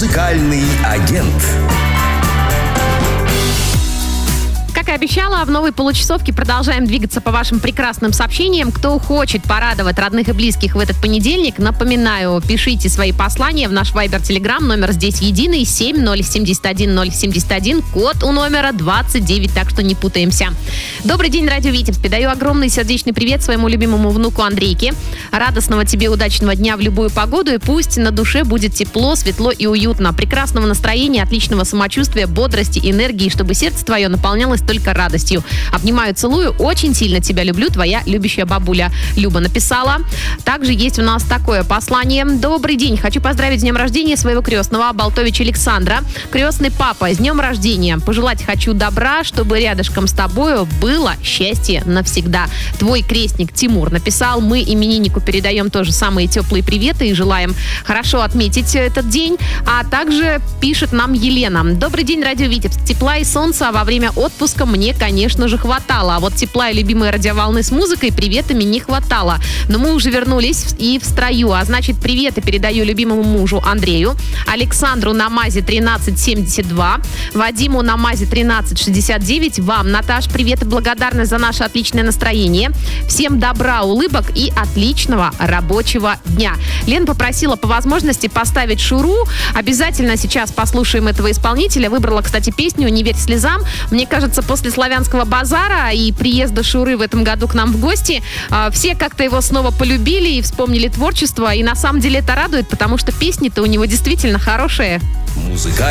Музыкальный агент. Как и обещала, в новой получасовке продолжаем двигаться по вашим прекрасным сообщениям. Кто хочет порадовать родных и близких в этот понедельник, напоминаю, пишите свои послания в наш Viber Telegram. Номер здесь единый, 7071071, код у номера 29, так что не путаемся. Добрый день, Радио Витебск. Передаю огромный сердечный привет своему любимому внуку Андрейке. Радостного тебе, удачного дня в любую погоду, и пусть на душе будет тепло, светло и уютно. Прекрасного настроения, отличного самочувствия, бодрости, энергии, чтобы сердце твое наполнялось только радостью. Обнимаю, целую, очень сильно тебя люблю, твоя любящая бабуля Люба написала. Также есть у нас такое послание. Добрый день, хочу поздравить с днем рождения своего крестного Болтовича Александра. Крестный папа, с днем рождения. Пожелать хочу добра, чтобы рядышком с тобою было счастье навсегда. Твой крестник Тимур написал. Мы имениннику передаем тоже самые теплые приветы и желаем хорошо отметить этот день. А также пишет нам Елена. Добрый день, Радио Витебск. Тепла и солнца во время отпуска мне, конечно же, хватало. А вот тепла и любимые радиоволны с музыкой приветами не хватало. Но мы уже вернулись и в строю. А значит, приветы передаю любимому мужу Андрею, Александру на МАЗе 1372, Вадиму на МАЗе 1369. Вам, Наташ, привет и благодарность за наше отличное настроение. Всем добра, улыбок и отличного рабочего дня. Лена попросила по возможности поставить Шуру. Обязательно сейчас послушаем этого исполнителя. Выбрала, кстати, песню «Не верь слезам». Мне кажется, после славянского базара и приезда Шуры в этом году к нам в гости, все как-то его снова полюбили и вспомнили творчество. И на самом деле это радует, потому что песни-то у него действительно хорошие.